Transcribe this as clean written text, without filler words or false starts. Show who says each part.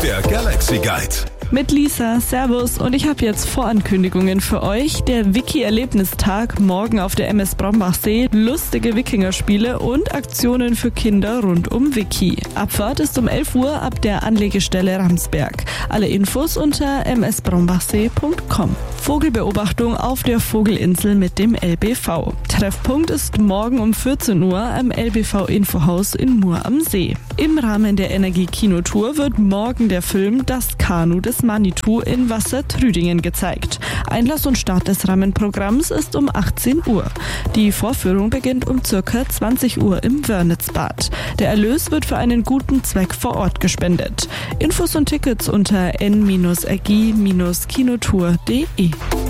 Speaker 1: Der Galaxy Guide.
Speaker 2: Mit Lisa, Servus, und ich habe jetzt Vorankündigungen für euch. Der Wiki-Erlebnistag morgen auf der MS Brombachsee, lustige Wikingerspiele und Aktionen für Kinder rund um Wiki. Abfahrt ist um 11 Uhr ab der Anlegestelle Ramsberg. Alle Infos unter msbrombachsee.com. Vogelbeobachtung auf der Vogelinsel mit dem LBV. Treffpunkt ist morgen um 14 Uhr am LBV-Infohaus in Mur am See. Im Rahmen der Energie-Kinotour wird morgen der Film Das Kanu des Manitou in Wassertrüdingen gezeigt. Einlass und Start des Rahmenprogramms ist um 18 Uhr. Die Vorführung beginnt um ca. 20 Uhr im Wörnitzbad. Der Erlös wird für einen guten Zweck vor Ort gespendet. Infos und Tickets unter n-agi-kinotour.de.